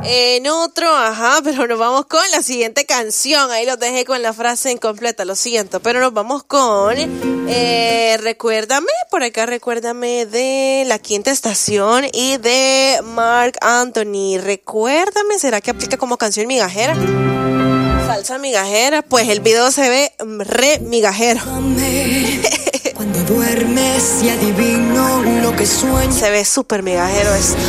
En otro, pero nos vamos con la siguiente canción. Ahí los dejé con la frase incompleta, lo siento. Pero nos vamos con Recuérdame, por acá Recuérdame de La Quinta Estación y de Marc Anthony. Recuérdame, ¿será que aplica como canción migajera? Salsa migajera, pues el video se ve re migajero. Cuando duermes y adivino lo que sueñas. Se ve súper migajero esto.